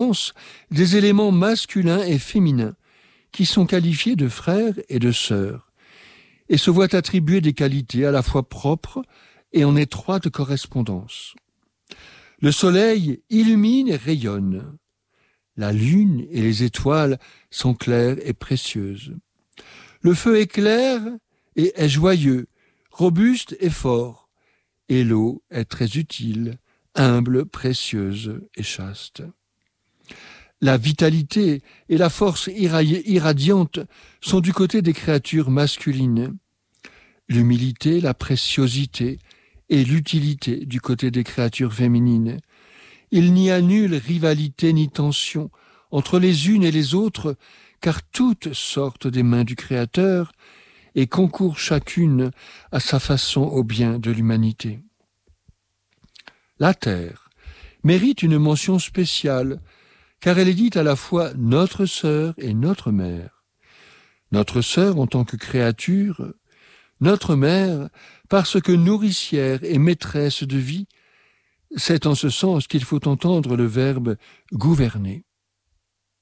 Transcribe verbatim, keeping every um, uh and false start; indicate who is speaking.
Speaker 1: sens des éléments masculins et féminins qui sont qualifiés de frères et de sœurs et se voient attribuer des qualités à la fois propres et en étroite correspondance. Le soleil illumine et rayonne. La lune et les étoiles sont claires et précieuses. Le feu éclaire et est joyeux, robuste et fort, et l'eau est très utile, humble, précieuse et chaste. La vitalité et la force irradiante sont du côté des créatures masculines. L'humilité, la préciosité et l'utilité du côté des créatures féminines. Il n'y a nulle rivalité ni tension entre les unes et les autres, car toutes sortent des mains du Créateur et concourent chacune à sa façon au bien de l'humanité. La terre mérite une mention spéciale, car elle est dite à la fois notre sœur et notre mère. Notre sœur en tant que créature, notre mère parce que nourricière et maîtresse de vie, c'est en ce sens qu'il faut entendre le verbe gouverner.